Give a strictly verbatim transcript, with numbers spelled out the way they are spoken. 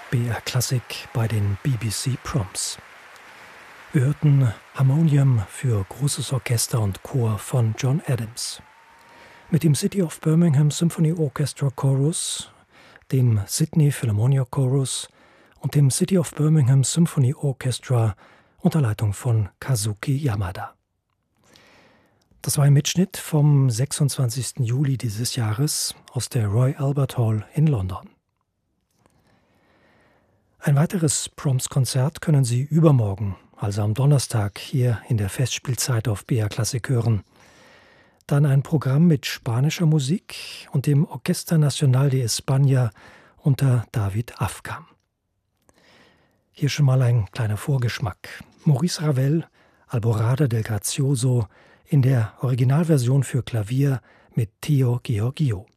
B R Klassik bei den B B C Proms. Wir hörten Harmonium für großes Orchester und Chor von John Adams. Mit dem City of Birmingham Symphony Orchestra Chorus, dem Sydney Philharmonic Chorus und dem City of Birmingham Symphony Orchestra unter Leitung von Kazuki Yamada. Das war ein Mitschnitt vom sechsundzwanzigsten Juli dieses Jahres aus der Royal Albert Hall in London. Ein weiteres Proms-Konzert können Sie übermorgen, also am Donnerstag, hier in der Festspielzeit auf B R Klassik hören. Dann ein Programm mit spanischer Musik und dem Orquesta Nacional de España unter David Afkam. Hier schon mal ein kleiner Vorgeschmack. Maurice Ravel, Alborada del Grazioso, in der Originalversion für Klavier mit Theo Georgiou.